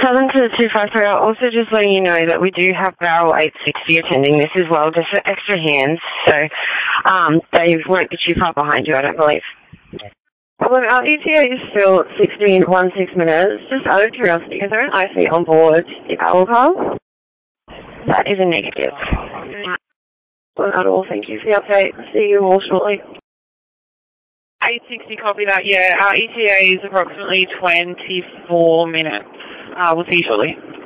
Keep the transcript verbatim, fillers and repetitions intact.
Southern to two five three, I'm also just letting you know that we do have Barrel eight sixty attending this as well, just for extra hands. So um, they won't be too far behind you, I don't believe. Well, our E T A is still at sixteen sixteen minutes. Just out of curiosity, is there an I C on board the Barrel car? That is a negative. Well, not at all. Thank you for the update. See you all shortly. eight sixty, copy that. Yeah, our E T A is approximately twenty-four minutes. Uh, we'll see you shortly.